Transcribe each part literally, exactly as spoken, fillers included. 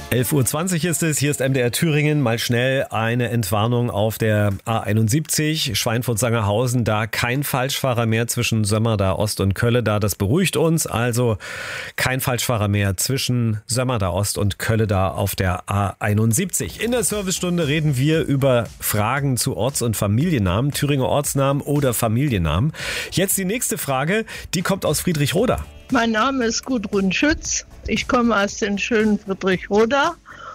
elf Uhr zwanzig ist es, hier ist M D R Thüringen. Mal schnell eine Entwarnung auf der A einundsiebzig, Schweinfurt-Sangerhausen. Da kein Falschfahrer mehr zwischen Sömmerda Ost und Kölleda. Das beruhigt uns. Also kein Falschfahrer mehr zwischen Sömmerda Ost und Kölleda auf der A einundsiebzig. In der Servicestunde reden wir über Fragen zu Orts- und Familiennamen, Thüringer Ortsnamen oder Familiennamen. Jetzt die nächste Frage, die kommt aus Friedrichroda. Mein Name ist Gudrun Schütz. Ich komme aus dem schönen Friedrichroda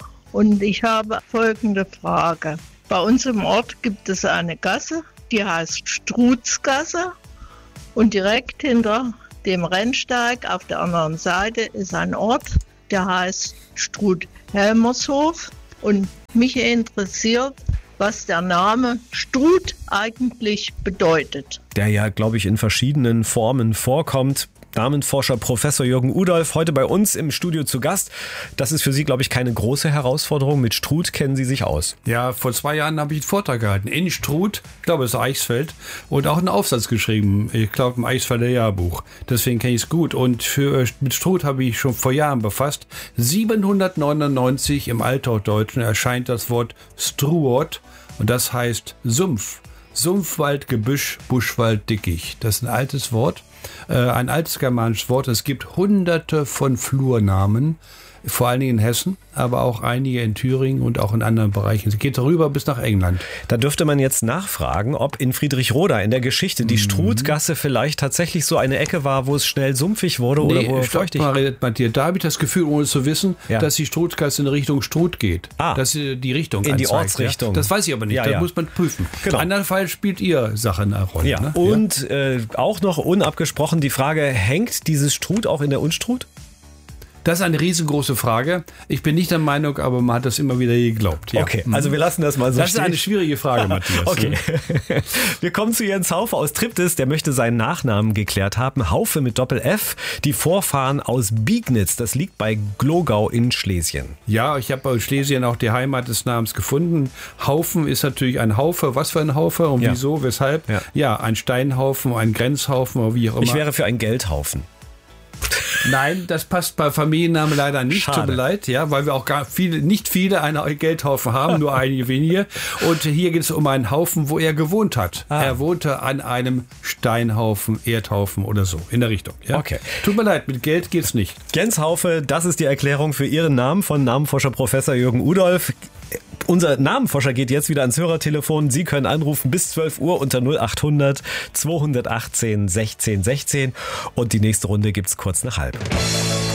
und ich habe folgende Frage. Bei uns im Ort gibt es eine Gasse, die heißt Strutzgasse und direkt hinter dem Rennsteig auf der anderen Seite ist ein Ort, der heißt Struth-Helmershof und mich interessiert, was der Name Struth eigentlich bedeutet. Der ja, glaube ich, in verschiedenen Formen vorkommt. Namenforscher Professor Jürgen Udolph heute bei uns im Studio zu Gast. Das ist für Sie, glaube ich, keine große Herausforderung. Mit Struth kennen Sie sich aus. Ja, vor zwei Jahren habe ich einen Vortrag gehalten in Struth, ich glaube, es ist Eichsfeld, und auch einen Aufsatz geschrieben, ich glaube, im Eichsfelder Jahrbuch. Deswegen kenne ich es gut. Und für, mit Struth habe ich schon vor Jahren befasst. siebenhundertneunundneunzig im Althochdeutschen erscheint das Wort Struot und das heißt Sumpf. Sumpfwald, Gebüsch, Buschwald, Dickicht. Das ist ein altes Wort, äh, ein altes germanisches Wort. Es gibt hunderte von Flurnamen, vor allen Dingen in Hessen, aber auch einige in Thüringen und auch in anderen Bereichen. Es geht darüber bis nach England. Da dürfte man jetzt nachfragen, ob in Friedrichroda in der Geschichte die mhm. Struthgasse vielleicht tatsächlich so eine Ecke war, wo es schnell sumpfig wurde nee, oder wo feuchtig war. Da habe ich das Gefühl, ohne zu wissen, ja. dass die Struthgasse in Richtung Struth geht. Ah. Dass sie die Richtung in anzeigt, die Ortsrichtung. Ja. Das weiß ich aber nicht. Ja, das ja. muss man prüfen. Genau. Andernfalls spielt ihr Sache eine Rolle. Ja. Ne? Und ja. Äh, auch noch unabgesprochen die Frage, hängt dieses Struth auch in der Unstruth? Das ist eine riesengroße Frage. Ich bin nicht der Meinung, aber man hat das immer wieder geglaubt. Ja. Okay, also wir lassen das mal so Das stehen. ist eine schwierige Frage, Matthias. Okay. Wir kommen zu Jens Haufe aus Triptis. Der möchte seinen Nachnamen geklärt haben. Haufe mit Doppel-F. Die Vorfahren aus Biegnitz. Das liegt bei Glogau in Schlesien. Ja, ich habe bei Schlesien auch die Heimat des Namens gefunden. Haufen ist natürlich ein Haufe. Was für ein Haufe und ja. wieso, weshalb? Ja. ja, ein Steinhaufen, ein Grenzhaufen oder wie auch immer. Ich wäre für einen Geldhaufen. Nein, das passt bei Familiennamen leider nicht. Schade. Tut mir leid, ja, weil wir auch gar viele, nicht viele einen Geldhaufen haben, nur einige wenige. Und hier geht es um einen Haufen, wo er gewohnt hat. Ah. Er wohnte an einem Steinhaufen, Erdhaufen oder so, in der Richtung. Ja? Okay. Tut mir leid, mit Geld geht's nicht. Jens Haufe, das ist die Erklärung für Ihren Namen von Namenforscher Professor Jürgen Udolph. Unser Namenforscher geht jetzt wieder ans Hörertelefon. Sie können anrufen bis zwölf Uhr unter null acht hundert zweihundertachtzehn sechzehn sechzehn und die nächste Runde gibt's kurz nach halb.